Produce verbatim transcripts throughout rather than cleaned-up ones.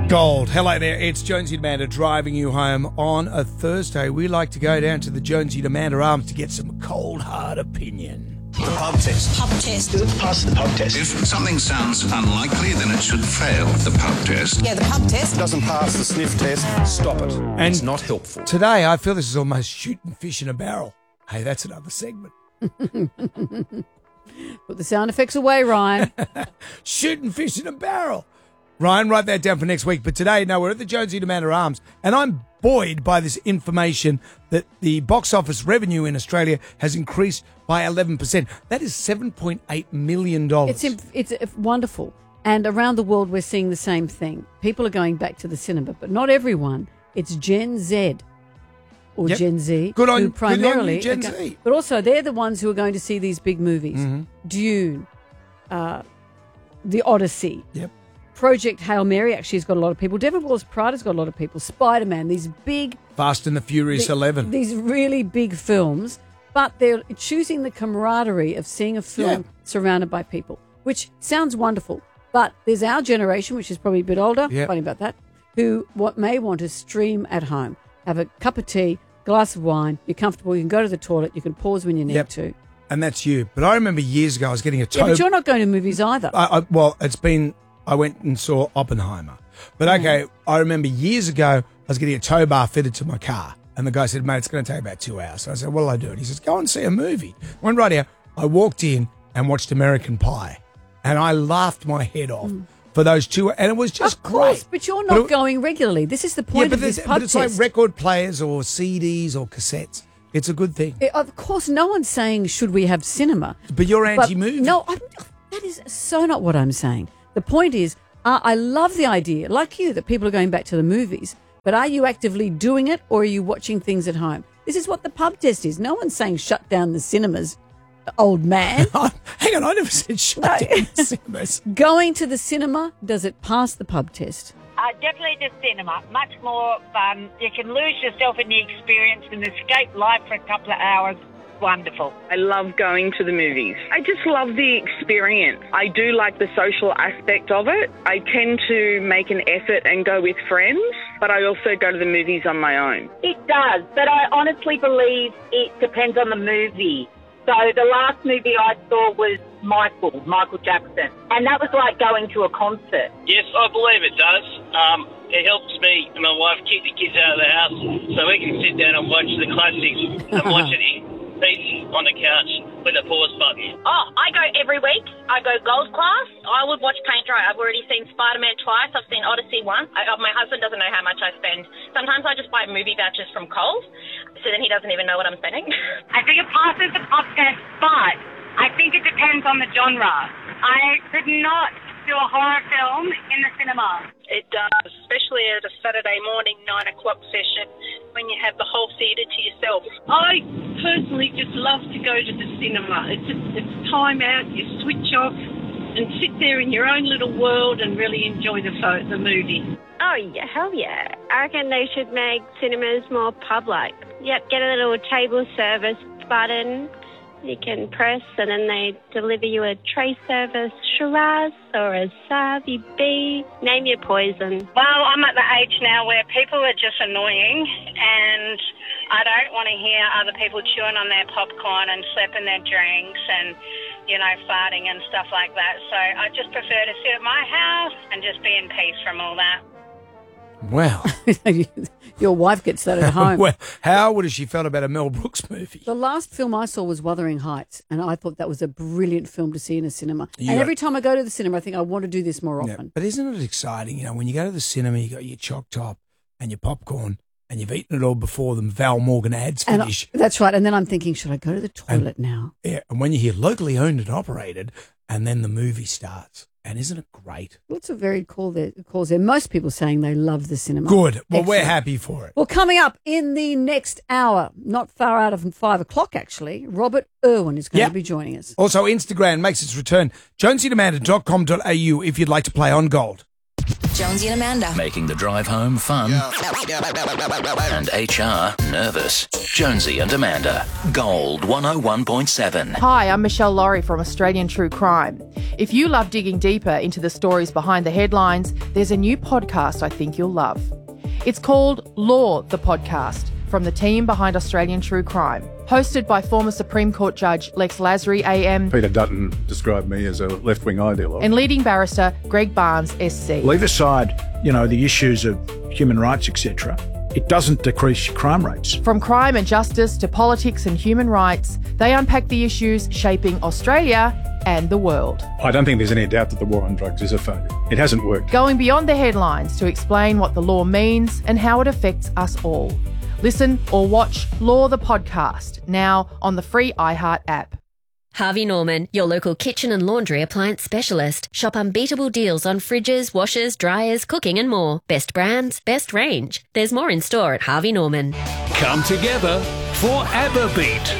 Gold. Hello there, it's Jonesy and Amanda driving you home on a Thursday. We like to go down to the Jonesy and Amanda Arms to get some cold, hard opinion. The pub test. Pub test. Does it pass the pub test? If something sounds unlikely, then it should fail the pub test. Yeah, the pub test. Doesn't pass the sniff test. Stop it. And it's not helpful. Today, I feel this is almost shooting fish in a barrel. Hey, that's another segment. Put the sound effects away, Ryan. Shooting fish in a barrel. Ryan, write that down for next week. But today, no, we're at the Jonesy and Amanda Arms, and I'm buoyed by this information that the box office revenue in Australia has increased by eleven percent. That is seven point eight million dollars. It's it's it's wonderful. And around the world, we're seeing the same thing. People are going back to the cinema, but not everyone. It's Gen Z or Yep. Gen Z. Good on- who good on primarily you, Gen are go- Z. But also, they're the ones who are going to see these big movies. Mm-hmm. Dune, uh, The Odyssey. Yep. Project Hail Mary actually has got a lot of people. Devil Wears Prada's got a lot of people. Spider-Man, these big... Fast and the Furious the- eleven. These really big films, but they're choosing the camaraderie of seeing a film Yeah. surrounded by people, which sounds wonderful. But there's our generation, which is probably a bit older, Yep. funny about that, who what may want to stream at home, have a cup of tea, glass of wine, you're comfortable, you can go to the toilet, you can pause when you need Yep. to. And that's you. But I remember years ago I was getting a Yeah, toe... but you're not going to movies either. I, I, well, it's been... I went and saw Oppenheimer. But okay, I remember years ago, I was getting a tow bar fitted to my car. And the guy said, mate, it's going to take about two hours. So I said, what'll I do? And he says, go and see a movie. I went right here. I walked in and watched American Pie. And I laughed my head off for those two. And it was just Of course, great. but you're But not it- going regularly. This is the Yeah, point but, of this there's- pub but it's like test. record players or C Ds or cassettes. It's a good thing. Eh, Of course, no one's saying should we have cinema. But you're But anti-movie. No, I'm, that is so not what I'm saying. The point is, uh, I love the idea, like you, that people are going back to the movies. But are you actively doing it, or are you watching things at home? This is what the pub test is. No one's saying shut down the cinemas, old man. Hang on, I never said shut No. down the cinemas. Going to the cinema, does it pass the pub test? Uh, definitely the cinema. Much more fun. You can lose yourself in the experience and escape life for a couple of hours. Wonderful. I love going to the movies. I just love the experience. I do like the social aspect of it. I tend to make an effort and go with friends, but I also go to the movies on my own. It does, but I honestly believe it depends on the movie. So the last movie I saw was Michael, Michael Jackson, and that was like going to a concert. Yes, I believe it does. Um, it helps me and my wife keep the kids out of the house so we can sit down and watch the classics and watch it in peace on the couch with a pause button. Oh, I go every week. I go gold class. I would watch paint dry. I've already seen Spider-Man twice. I've seen Odyssey once. I, uh, my husband doesn't know how much I spend. Sometimes I just buy movie vouchers from Coles, so then he doesn't even know what I'm spending. I think it passes the pub test, but I think it depends on the genre. I could not do a horror film in the cinema. It does, especially at a Saturday morning, nine o'clock session, when you have the whole theatre to yourself. I personally just love to go to the cinema. It's just, it's time out, you switch off and sit there in your own little world and really enjoy the, pho- the movie. Oh, yeah, hell yeah. I reckon they should make cinemas more pub-like. Yep, get a little table service button you can press, and then they deliver you a tray service Shiraz or a Savi B. Name your poison. Well, I'm at the age now where people are just annoying, and I don't want to hear other people chewing on their popcorn and slapping their drinks and, you know, farting and stuff like that. So I just prefer to sit at my house and just be in peace from all that. Well. Your wife gets that at home. Well, how would have she felt about a Mel Brooks movie? The last film I saw was Wuthering Heights, and I thought that was a brilliant film to see in a cinema. You and got- every time I go to the cinema, I think I want to do this more Yeah, often. but isn't it exciting? You know, when you go to the cinema, you got your choc top and your popcorn, and you've eaten it all before the Val Morgan ads And I- finish. that's right. And then I'm thinking, should I go to the toilet now? Yeah, and when you hear locally owned and operated, and then the movie starts, and isn't it great? Lots of varied call there, calls there. Most people saying they love the cinema. Good. Well, we're Excellent. happy for it. Well, coming up in the next hour, not far out of five o'clock actually, Robert Irwin is going Yeah. to be joining us. Also, Instagram makes its return. jonesy and amanda dot com dot a u if you'd like to play on gold. Jonesy and Amanda. Making the drive home fun and H R nervous. Jonesy and Amanda. Gold one oh one point seven. Hi, I'm Michelle Laurie from Australian True Crime. If you love digging deeper into the stories behind the headlines, there's a new podcast I think you'll love. It's called Law, the Podcast, from the team behind Australian True Crime. Hosted by former Supreme Court Judge Lex Lasry, A M. Peter Dutton described me as a left-wing ideologue. And leading barrister Greg Barnes, S C. Leave aside, you know, the issues of human rights, et cetera. It doesn't decrease crime rates. From crime and justice to politics and human rights, they unpack the issues shaping Australia and the world. I don't think there's any doubt that the war on drugs is a failure. It hasn't worked. Going beyond the headlines to explain what the law means and how it affects us all. Listen or watch Law the Podcast, now on the free iHeart app. Harvey Norman, your local kitchen and laundry appliance specialist. Shop unbeatable deals on fridges, washers, dryers, cooking and more. Best brands, best range. There's more in store at Harvey Norman. Come together for ABBA Beat.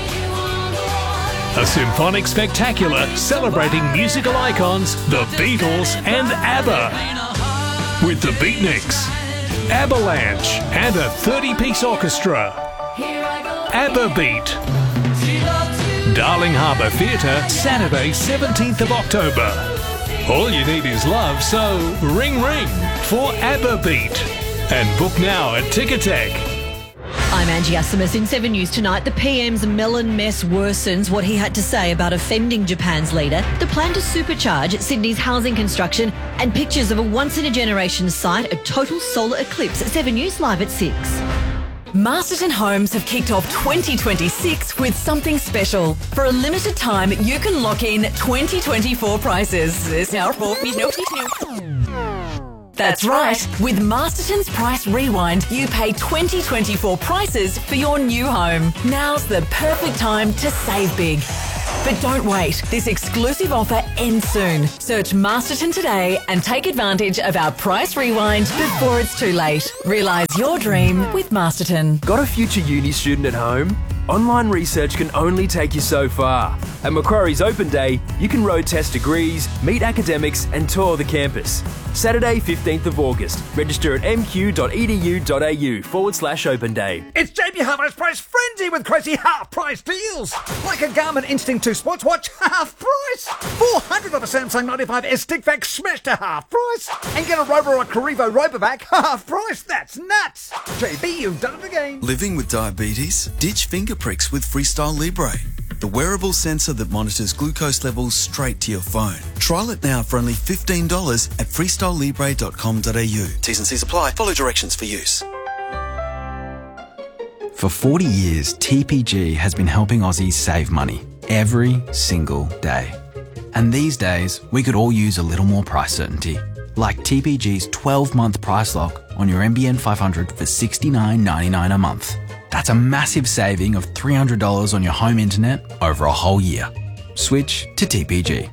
A symphonic spectacular celebrating musical icons, the Beatles and ABBA. With the Beatniks, Avalanche and a thirty-piece orchestra. ABBA Beat. Darling Harbour Theatre, Saturday seventeenth of October. All you need is love, so ring ring for ABBA Beat. And book now at Ticketek. I'm Angie Asimus in Seven News Tonight. The P M's melon mess worsens what he had to say about offending Japan's leader, the plan to supercharge Sydney's housing construction, and pictures of a once-in-a-generation sight, a total solar eclipse. At Seven News Live at six. Masterton Homes have kicked off twenty twenty-six with something special. For a limited time, you can lock in twenty twenty-four prices. That's right. With Masterton's Price Rewind, you pay twenty twenty-four prices for your new home. Now's the perfect time to save big. But don't wait. This exclusive offer ends soon. Search Masterton today and take advantage of our Price Rewind before it's too late. Realise your dream with Masterton. Got a future uni student at home? Online research can only take you so far. At Macquarie's Open Day, you can road test degrees, meet academics and tour the campus. Saturday, fifteenth of August. Register at mq.edu.au forward slash open day. It's J B Hi-Fi's Price Frenzy with crazy half-price deals. Like a Garmin Instinct two sports watch, half price. four hundred of a Samsung ninety-five S stick vac smashed to half price. And get a Roborock Carrivo Robovac, half price. That's nuts. J B, you've done it again. Living with diabetes? Ditch finger pricks with Freestyle Libre, the wearable sensor that monitors glucose levels straight to your phone. Trial it now for only fifteen dollars at freestyle libre dot com dot a u. T's and C's apply. Follow directions for use. For forty years, T P G has been helping Aussies save money every single day. And these days, we could all use a little more price certainty. Like T P G's twelve-month price lock on your N B N five hundred for sixty-nine ninety-nine a month. That's a massive saving of three hundred dollars on your home internet over a whole year. Switch to T P G.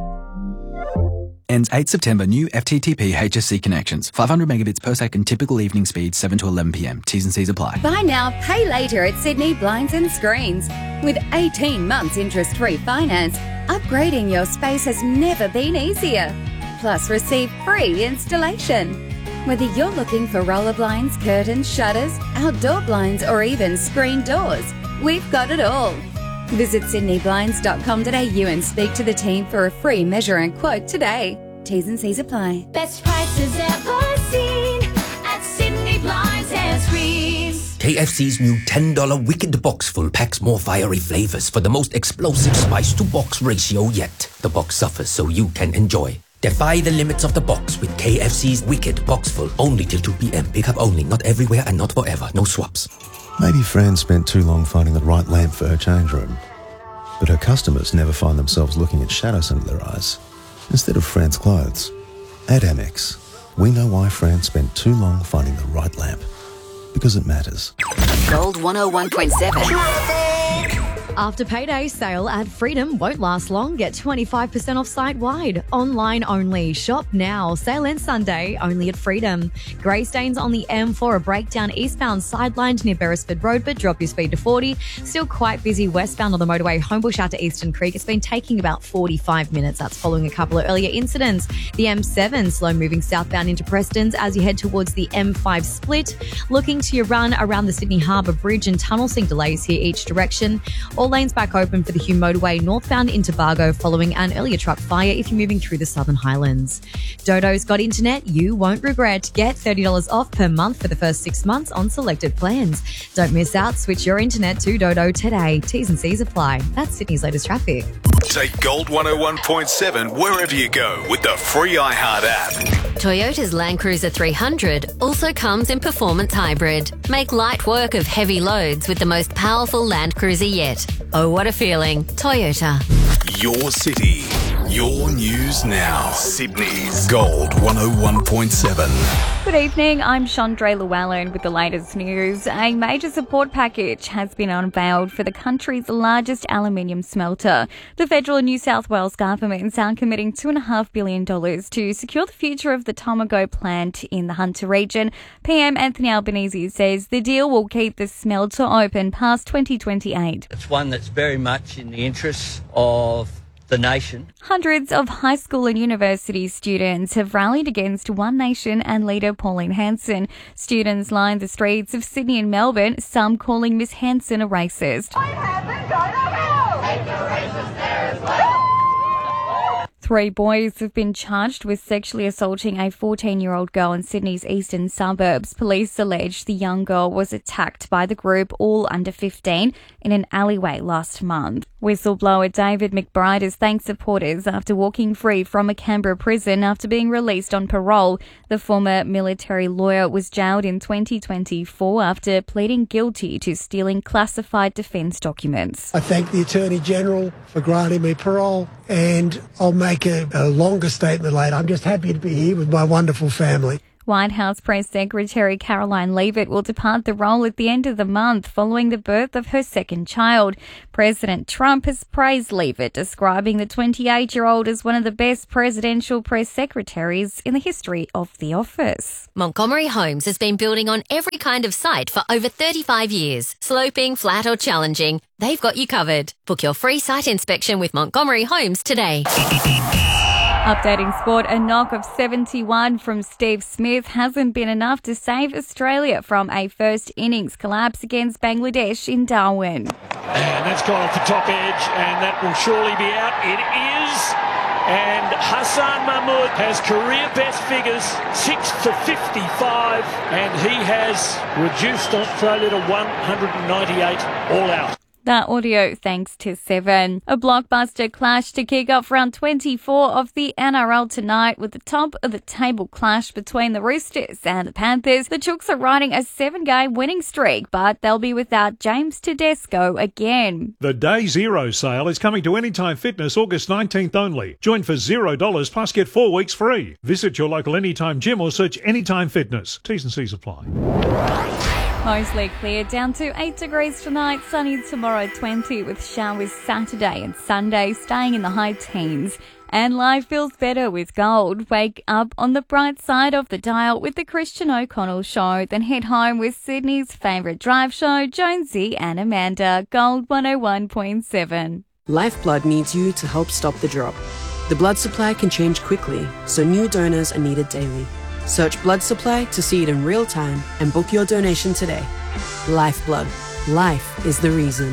Ends eighth September. New F T T P H S C connections. five hundred megabits per second. Typical evening speed seven to eleven p m. T's and C's apply. Buy now, pay later at Sydney Blinds and Screens. With eighteen months interest-free finance, upgrading your space has never been easier. Plus, receive free installation. Whether you're looking for roller blinds, curtains, shutters, outdoor blinds, or even screen doors, we've got it all. Visit sydney blinds dot com dot a u and speak to the team for a free measure and quote today. T's and C's apply. Best prices ever seen at Sydney Blinds and Screens. K F C's new ten dollar Wicked Box full packs more fiery flavors for the most explosive spice-to-box ratio yet. The box suffers so you can enjoy. Defy the limits of the box with K F C's Wicked Box full. Only till two p m. Pick up only, not everywhere and not forever. No swaps. Maybe Fran spent too long finding the right lamp for her change room. But her customers never find themselves looking at shadows under their eyes instead of Fran's clothes. At Amex, we know why Fran spent too long finding the right lamp. Because it matters. Gold one oh one point seven. After payday, sale at Freedom won't last long. Get twenty-five percent off site-wide. Online only. Shop now. Sale ends Sunday, only at Freedom. Grey stains on the M four, a breakdown eastbound sidelined near Beresford Road, but drop your speed to forty. Still quite busy westbound on the motorway, Homebush out to Eastern Creek. It's been taking about forty-five minutes. That's following a couple of earlier incidents. The M seven, slow moving southbound into Preston's as you head towards the M five split. Looking to your run around the Sydney Harbour Bridge and tunnel, seeing delays here each direction. All lanes back open for the Hume Motorway northbound into Bargo following an earlier truck fire if you're moving through the Southern Highlands. Dodo's got internet you won't regret. Get thirty dollars off per month for the first six months on selected plans. Don't miss out. Switch your internet to Dodo today. T's and C's apply. That's Sydney's latest traffic. Take Gold one oh one point seven wherever you go with the free iHeart app. Toyota's Land Cruiser three hundred also comes in Performance Hybrid. Make light work of heavy loads with the most powerful Land Cruiser yet. Oh, what a feeling. Toyota. Your city, your news now. Sydney's Gold one oh one point seven. Good evening, I'm Chandra Llewellyn with the latest news. A major support package has been unveiled for the country's largest aluminium smelter. The federal and New South Wales governments are committing two point five billion dollars to secure the future of the Tomago plant in the Hunter region. P M Anthony Albanese says the deal will keep the smelter open past twenty twenty-eight. It's one that's very much in the interests of the nation. Hundreds of high school and university students have rallied against One Nation and leader Pauline Hanson. Students lined the streets of Sydney and Melbourne, some calling Miss Hanson a racist. Three boys have been charged with sexually assaulting a fourteen-year-old girl in Sydney's eastern suburbs. Police allege the young girl was attacked by the group, all under fifteen, in an alleyway last month. Whistleblower David McBride has thanked supporters after walking free from a Canberra prison after being released on parole. The former military lawyer was jailed in twenty twenty-four after pleading guilty to stealing classified defence documents. I thank the Attorney-General for granting me parole, and I'll make a, a longer statement later. I'm just happy to be here with my wonderful family. White House Press Secretary Caroline Leavitt will depart the role at the end of the month following the birth of her second child. President Trump has praised Leavitt, describing the twenty-eight-year-old as one of the best presidential press secretaries in the history of the office. Montgomery Homes has been building on every kind of site for over thirty-five years. Sloping, flat or challenging, they've got you covered. Book your free site inspection with Montgomery Homes today. Updating sport, a knock of seventy-one from Steve Smith hasn't been enough to save Australia from a first innings collapse against Bangladesh in Darwin. And that's gone off the top edge, and that will surely be out. It is. And Hassan Mahmood has career best figures, six for fifty-five, and he has reduced Australia to one hundred ninety-eight all out. That audio thanks to Seven. A blockbuster clash to kick off round twenty-four of the N R L tonight with the top of the table clash between the Roosters and the Panthers. The Chooks are riding a seven-game winning streak, but they'll be without James Tedesco again. The Day Zero sale is coming to Anytime Fitness August nineteenth only. Join for zero dollars plus get four weeks free. Visit your local Anytime gym or search Anytime Fitness. T's and C's apply. Mostly clear, down to eight degrees tonight, sunny tomorrow twenty with showers Saturday and Sunday, staying in the high teens. And life feels better with gold. Wake up on the bright side of the dial with the Christian O'Connell Show, then head home with Sydney's favourite drive show, Jonesy and Amanda. Gold one oh one point seven. Lifeblood needs you to help stop the drop. The blood supply can change quickly, so new donors are needed daily. Search blood supply to see it in real time and book your donation today. Lifeblood. Life is the reason.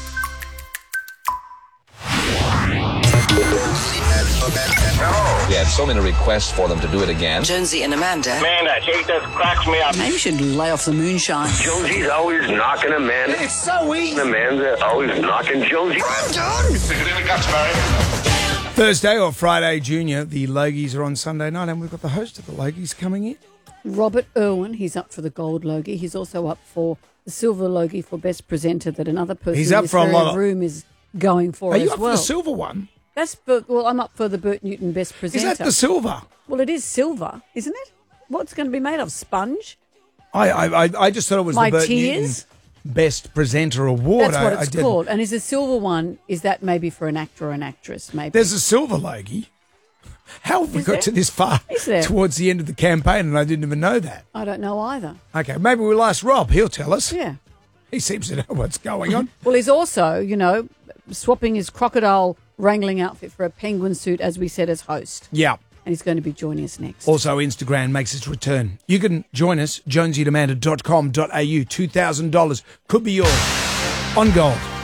We had so many requests for them to do it again. Jonesy and Amanda. Amanda, she just cracks me up. Maybe you should lay off the moonshine. Jonesy's always knocking Amanda. It's so easy. Amanda always knocking Jonesy. I'm done. Stick it in the guts, Barry. Thursday or Friday Junior, the Logies are on Sunday night, and we've got the host of the Logies coming in. Robert Irwin, he's up for the Gold Logie. He's also up for the Silver Logie for Best Presenter that another person He's in up this for a very lot of- room is going for Are as you up well. for the silver one? That's for, well, I'm up for the Bert Newton Best Presenter. Is that the silver? Well, it is silver, isn't it? What's going to be made of? Sponge? I I, I- I just thought it was My the Bert tears? Best Presenter Award. That's what I, it's I did. called. And is the silver one, is that maybe for an actor or an actress? Maybe There's a silver Logie. How have we Is got there? to this far Is there? towards the end of the campaign and I didn't even know that? I don't know either. Okay, maybe we'll ask Rob. He'll tell us. Yeah. He seems to know what's going on. Well, he's also, you know, swapping his crocodile wrangling outfit for a penguin suit, as we said, as host. Yeah. And he's going to be joining us next. Also, Instagram makes its return. You can join us, jonesy and amanda dot com dot a u. two thousand dollars could be yours on Gold.